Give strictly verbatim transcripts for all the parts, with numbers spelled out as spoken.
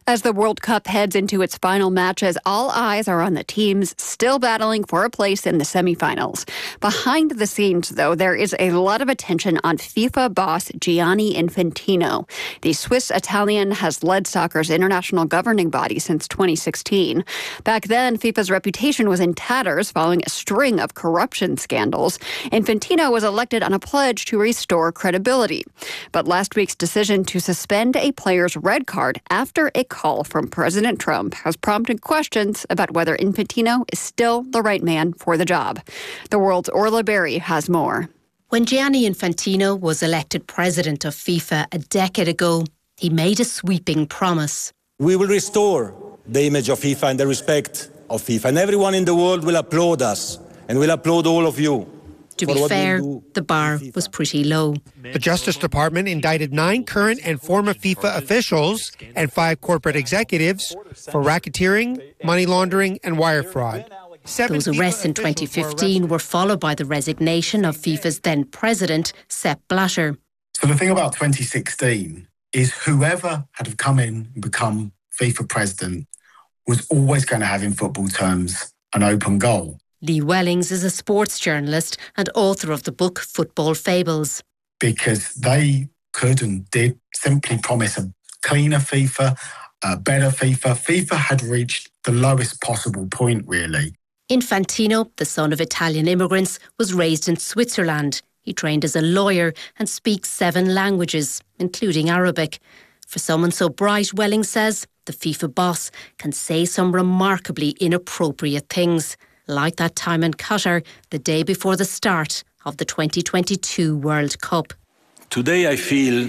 As the World Cup heads into its final matches, all eyes are on the teams still battling for a place in the semifinals. Behind the scenes, though, there is a lot of attention on FIFA boss Gianni Infantino. The Swiss-Italian has led soccer's international governing body since twenty sixteen. Back then, FIFA's reputation was in tatters following a string of corruption scandals. Infantino was elected on a pledge to restore credibility. But last week's decision to suspend a player's red card after a call from President Trump has prompted questions about whether Infantino is still the right man for the job. The World's Orla Berry has more. When Gianni Infantino was elected president of FIFA a decade ago, he made a sweeping promise. We will restore the image of FIFA and the respect of FIFA, and everyone in the world will applaud us and will applaud all of you. To be fair, the bar was pretty low. The Justice Department indicted nine current and former FIFA officials and five corporate executives for racketeering, money laundering and wire fraud. Seven Those arrests in twenty fifteen were followed by the resignation of FIFA's then president, Sepp Blatter. So the thing about twenty sixteen is whoever had come in and become FIFA president was always going to have, in football terms, an open goal. Lee Wellings is a sports journalist and author of the book Football Fables. Because they could and did simply promise a cleaner FIFA, a better FIFA. FIFA had reached the lowest possible point, really. Infantino, the son of Italian immigrants, was raised in Switzerland. He trained as a lawyer and speaks seven languages, including Arabic. For someone so bright, Wellings says, the FIFA boss can say some remarkably inappropriate things. Like that time in Qatar, the day before the start of the twenty twenty-two World Cup. Today I feel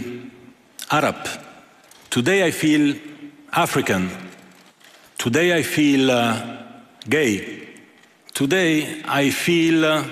Arab. Today I feel African. Today I feel uh, gay. Today I feel uh,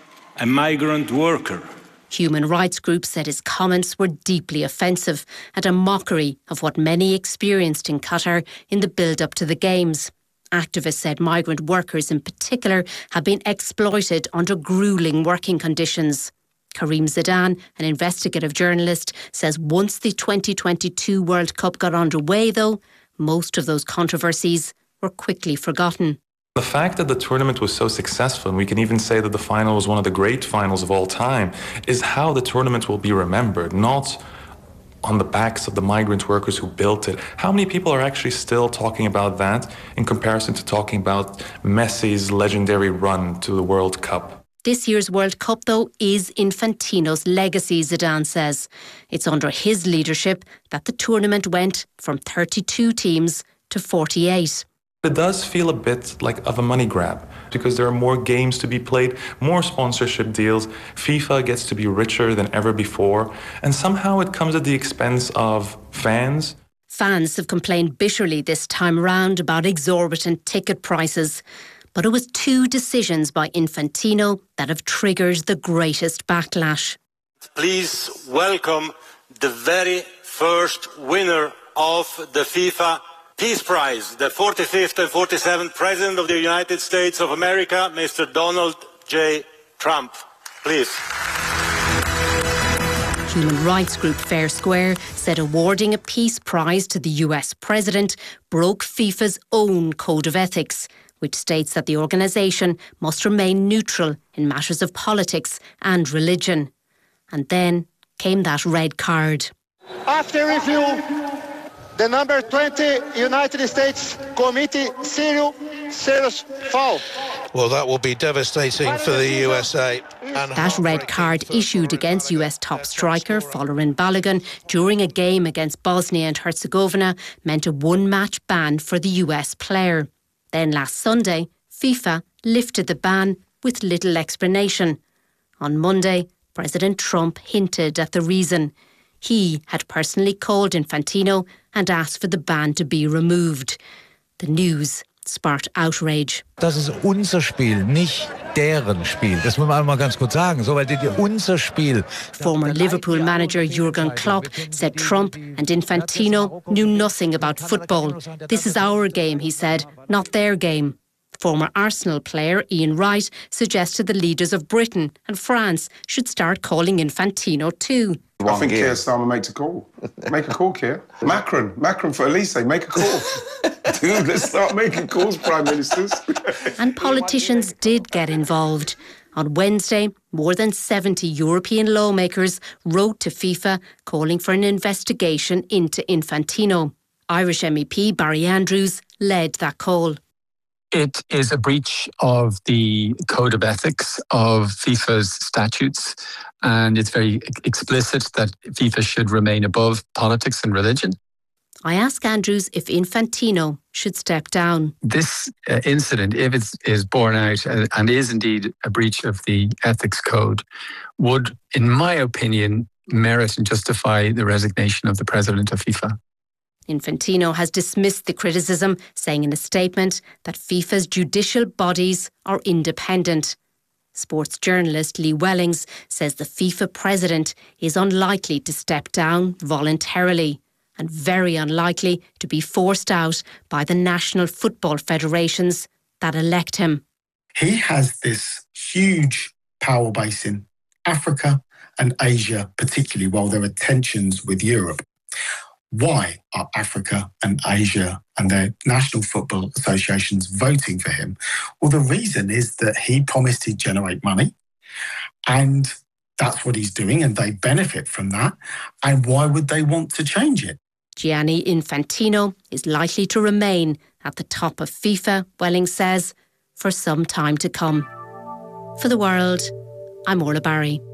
a migrant worker. Human rights groups said his comments were deeply offensive and a mockery of what many experienced in Qatar in the build-up to the Games. Activists said migrant workers in particular have been exploited under gruelling working conditions. Karim Zidan, an investigative journalist, says once the twenty twenty-two World Cup got underway, though, most of those controversies were quickly forgotten. The fact that the tournament was so successful, and we can even say that the final was one of the great finals of all time, is how the tournament will be remembered, not on the backs of the migrant workers who built it. How many people are actually still talking about that in comparison to talking about Messi's legendary run to the World Cup? This year's World Cup, though, is Infantino's legacy, Zidane says. It's under his leadership that the tournament went from thirty-two teams to forty-eight. It does feel a bit like of a money grab because there are more games to be played, more sponsorship deals. FIFA gets to be richer than ever before, and somehow it comes at the expense of fans. Fans have complained bitterly this time round about exorbitant ticket prices. But it was two decisions by Infantino that have triggered the greatest backlash. Please welcome the very first winner of the FIFA Peace Prize, the forty-fifth and forty-seventh President of the United States of America, Mister Donald J. Trump. Please. Human rights group Fair Square said awarding a peace prize to the U S president broke FIFA's own code of ethics, which states that the organisation must remain neutral in matters of politics and religion. And then came that red card. After review, the number twenty United States committee serious, serious foul. Well, that will be devastating for the U S A. And that red card issued against U S top striker Folarin Balogun during a game against Bosnia and Herzegovina meant a one-match ban for the U S player. Then last Sunday, FIFA lifted the ban with little explanation. On Monday, President Trump hinted at the reason. He had personally called Infantino and asked for the ban to be removed. The news sparked outrage. Das ist unser Spiel, nicht deren Spiel. Das muss man einmal ganz kurz sagen. So, weil das ist unser Spiel. Former Liverpool manager Jurgen Klopp said Trump and Infantino knew nothing about football. This is our game, he said, not their game. Former Arsenal player Ian Wright suggested the leaders of Britain and France should start calling Infantino too. I think Keir Starmer makes a call. Make a call, Keir. Macron, Macron for Elise, make a call. Dude, let's start making calls, Prime Ministers. And politicians did get involved. On Wednesday, more than seventy European lawmakers wrote to FIFA calling for an investigation into Infantino. Irish M E P Barry Andrews led that call. It is a breach of the code of ethics of FIFA's statutes, and it's very explicit that FIFA should remain above politics and religion. I ask Andrews if Infantino should step down. This uh, incident, if it is borne out uh, and is indeed a breach of the ethics code, would, in my opinion, merit and justify the resignation of the president of FIFA. Infantino has dismissed the criticism, saying in a statement that FIFA's judicial bodies are independent. Sports journalist Lee Wellings says the FIFA president is unlikely to step down voluntarily and very unlikely to be forced out by the national football federations that elect him. He has this huge power base in Africa and Asia, particularly while there are tensions with Europe. Why are Africa and Asia and their national football associations voting for him? Well, the reason is that he promised he'd generate money, and that's what he's doing, and they benefit from that. And why would they want to change it? Gianni Infantino is likely to remain at the top of FIFA, Welling says, for some time to come. For The World, I'm Orla Barry.